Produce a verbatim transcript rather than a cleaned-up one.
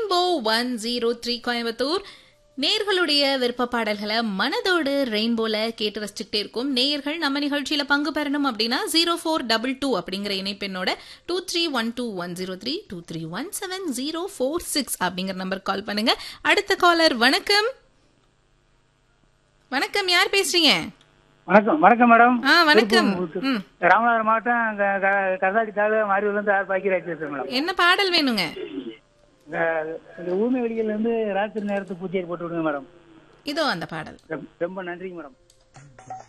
Rainbow one zero three Coimbatore. நேர்களுடைய விருப்ப பாடல்களை மனதோடு ரெயின்போல கேட்டு ரசிச்சுட்டே இருக்கும். நேயர்கள் நம்ம நிகழ்ச்சியில பங்கு பெறணும் அப்படின்னா ஜீரோ ஃபோர் டபுள் டூ அப்படிங்கிற இணைப்பெண்ணோட two three one two one zero three two three one seven zero four six அப்படிங்கிற நம்பர் கால் பண்ணுங்க. அடுத்த காலர் வணக்கம். வணக்கம், யார் பேசுறீங்க? வணக்கம் வணக்கம் மேடம். ஆ வணக்கம். ம். ராமநாதபுரம் மாவட்டம் கர்நாடகி தாலுகா மாரிவிலிருந்து ஆர் பாக்கியராஜ் பேசுறேன் மேடம். என்ன பாடல் வேணுங்க? ஊமை வெளியில இருந்து ராத்திரி நேரத்துக்கு பூஜை போட்டு விடுங்க மேடம். இதோ அந்த பாடல். ரொம்ப நன்றிங்க மேடம்.